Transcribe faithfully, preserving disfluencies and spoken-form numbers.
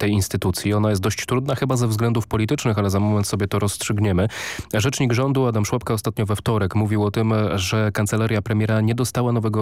tej instytucji. Ona jest dość trudna chyba ze względów politycznych, ale za moment sobie to rozstrzygniemy. Rzecznik rządu Adam Szłapka ostatnio we wtorek mówił o tym, że kancelaria premiera nie dostała nowego